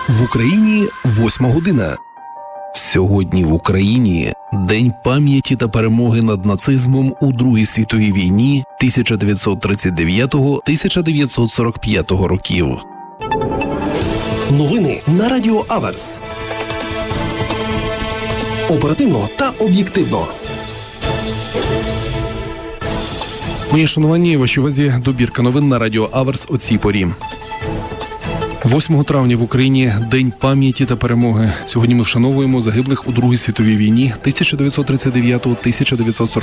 В Україні 8 година. Сьогодні в Україні День пам'яті та перемоги над нацизмом у Другій світовій війні 1939-1945 років. Новини на Радіо Аверс. Оперативно та об'єктивно. Мої шановані, вашій увазі добірка новин на Радіо Аверс о цій порі. 8 травня в Україні День пам'яті та перемоги. Сьогодні ми вшановуємо загиблих у Другій світовій війні 1939-1945